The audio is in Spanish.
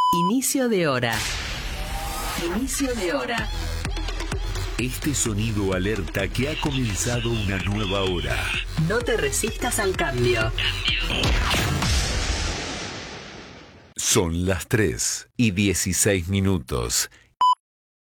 Inicio de hora. Inicio de hora. Este sonido alerta que ha comenzado una nueva hora. No te resistas al cambio. Son las 3:16.